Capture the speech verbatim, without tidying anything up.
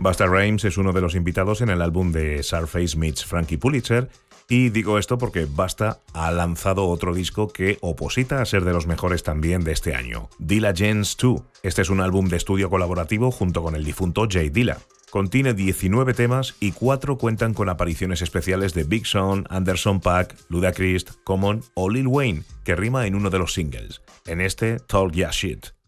Busta Rhymes es uno de los invitados en el álbum de Surface meets Frankie Pulitzer, y digo esto porque Busta ha lanzado otro disco que oposita a ser de los mejores también de este año, Dilla Gents dos. Este es un álbum de estudio colaborativo junto con el difunto Jay Dilla. Contiene diecinueve temas y cuatro cuentan con apariciones especiales de Big Sean, Anderson .Paak, Ludacris, Common o Lil Wayne, que rima en uno de los singles. En este, Talk Ya Shit.